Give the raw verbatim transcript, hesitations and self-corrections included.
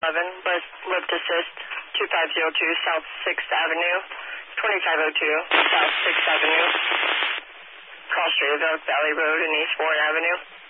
eleven, lift, lift assist, two five zero two South sixth Avenue, twenty-five oh two South sixth Avenue, cross Straight Valley Road and East Warren Avenue.